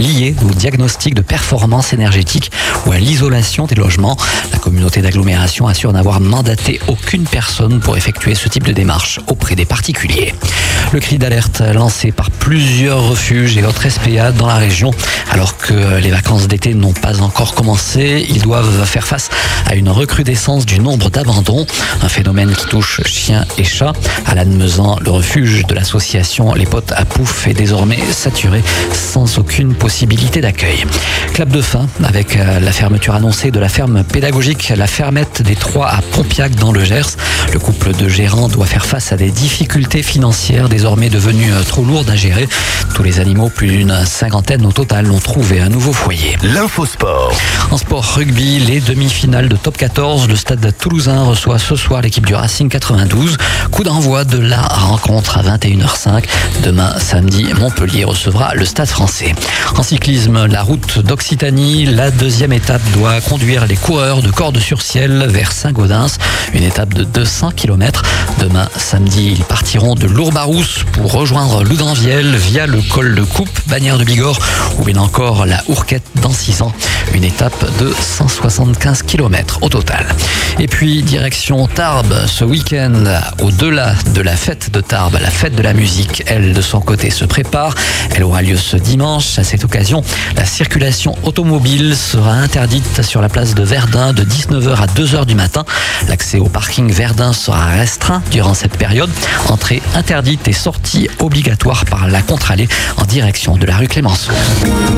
liées au diagnostic de performance énergétique ou à l'isolation des logements. La communauté d'agglomération assure n'avoir mandaté aucune personne pour effectuer ce type de démarche auprès des particuliers. Le cri d'alerte lancé par plusieurs refuges et autres SPA dans la région. Alors que les vacances d'été n'ont pas encore commencé, ils doivent faire face à une recrudescence du nombre d'abandons. Un phénomène qui touche chiens et chats. À Lannemezan, le refuge de l'association Les Potes à Pouf est désormais saturé sans aucune possibilité d'accueil. Clap de fin avec la fermeture annoncée de la ferme pédagogique La Fermette des Trois à Pompiac dans le Gers. Le couple de gérants doit faire face à des difficultés financières désormais devenues trop lourdes à gérer. Tous les animaux, plus d'une cinquantaine au total, ont trouvé un nouveau foyer. L'infosport. En sport rugby, les demi-finales de top 14, le stade toulousain reçoit ce soir l'équipe du Racing 92. Coup d'envoi de la rencontre à 21h05. Demain, samedi, Montpellier recevra le stade français. En cyclisme, la route d'Occitanie, la deuxième étape doit conduire les coureurs de corde sur ciel vers Saint-Gaudens. Une étape de 200 km. Demain, samedi, ils partiront de Lourbarousse pour rejoindre Loudanvielle via le col de Coupe, Bagnères de Bigorre ou bien encore la Hourquette d'Ancizan. Une étape de 175 km au total. Et puis, direction Tarbes, ce week-end, au-delà de la fête de Tarbes, la fête de la musique, elle, de son côté, se prépare. Elle aura lieu ce dimanche. À cette occasion, la circulation automobile sera interdite sur la place de Verdun de 19h à 2h du matin. L'accès au parking Verdun sera restreint durant cette période. Entrée interdite et sortie obligatoire par la contre-allée en direction de la rue Clémenceau.